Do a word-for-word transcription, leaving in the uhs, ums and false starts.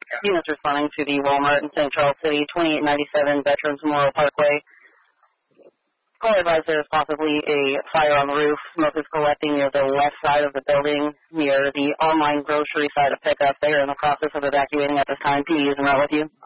Units responding to the Walmart in Central City, twenty-eight ninety-seven Veterans Memorial Parkway. Call advised there is possibly a fire on the roof. Smoke is collecting near the left side of the building, near the online grocery side of pickup. They are in the process of evacuating at this time. P D is in route with you.